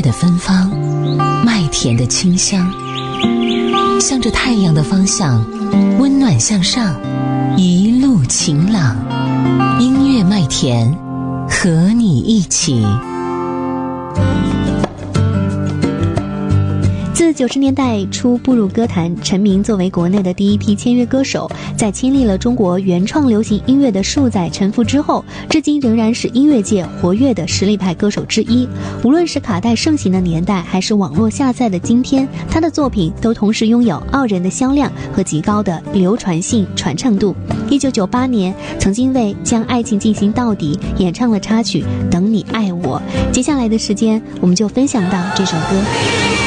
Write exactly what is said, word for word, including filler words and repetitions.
的芬芳，麦田的清香，向着太阳的方向，温暖向上，一路晴朗。音乐麦田，和你一起。 自九十年代初步入歌坛，陈明作为国内的第一批签约歌手，在经历了中国原创流行音乐的数载沉浮之后，至今仍然是音乐界活跃的实力派歌手之一。无论是卡带盛行的年代，还是网络下载的今天，他的作品都同时拥有傲人的销量和极高的流传性传唱度。一九九八年，曾经为《将爱情进行到底》演唱了插曲《等你爱我》。接下来的时间，我们就分享到这首歌。